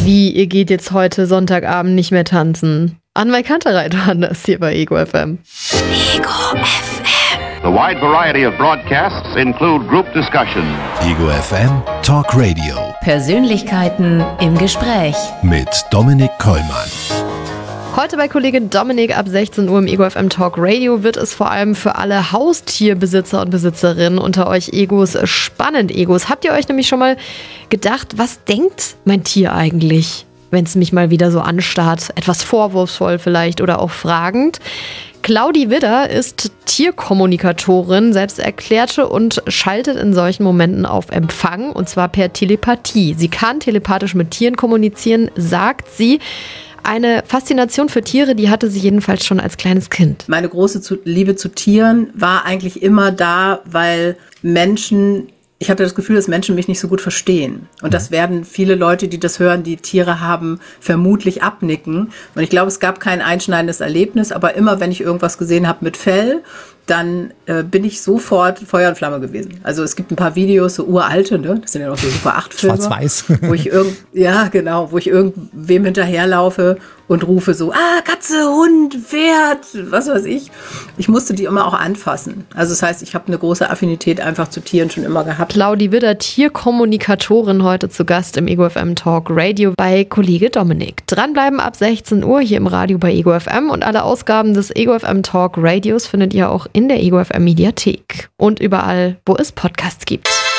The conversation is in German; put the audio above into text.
Wie, ihr geht jetzt heute Sonntagabend nicht mehr tanzen? Anwei Kantereit war das hier bei Ego FM. Ego FM. The wide variety of broadcasts include group discussion. Ego FM Talk Radio Persönlichkeiten im Gespräch. mit Dominik Kollmann. Heute bei Kollegin Dominik ab 16 Uhr im Ego FM Talk Radio wird es vor allem für alle Haustierbesitzer und Besitzerinnen unter euch Egos spannend. Egos, habt ihr euch nämlich schon mal gedacht, was denkt mein Tier eigentlich, wenn es mich mal wieder so anstarrt? Etwas vorwurfsvoll vielleicht oder auch fragend. Claudi Widder ist Tierkommunikatorin, selbst erklärte und schaltet in solchen Momenten auf Empfang, und zwar per Telepathie. Sie kann telepathisch mit Tieren kommunizieren, sagt sie. Eine Faszination für Tiere, die hatte sie jedenfalls schon als kleines Kind. Meine große Liebe zu Tieren war eigentlich immer da, weil ich hatte das Gefühl, dass Menschen mich nicht so gut verstehen. Und das werden viele Leute, die das hören, die Tiere haben, vermutlich abnicken. Und ich glaube, es gab kein einschneidendes Erlebnis, aber immer, wenn ich irgendwas gesehen habe mit Fell, dann bin ich sofort Feuer und Flamme gewesen. Also es gibt ein paar Videos, so uralte, ne? Das sind ja noch so Super 8-Filme. Schwarz-Weiß. Wo ich irgendwem hinterherlaufe und rufe so, Katze, Hund, Pferd, was weiß ich. Ich musste die immer auch anfassen. Also das heißt, ich habe eine große Affinität einfach zu Tieren schon immer gehabt. Claudi Widder, Tierkommunikatorin, heute zu Gast im Ego FM Talk Radio bei Kollege Dominik. Dranbleiben ab 16 Uhr hier im Radio bei Ego FM, und alle Ausgaben des Ego FM Talk Radios findet ihr auch in der Ego FM Mediathek und überall, wo es Podcasts gibt.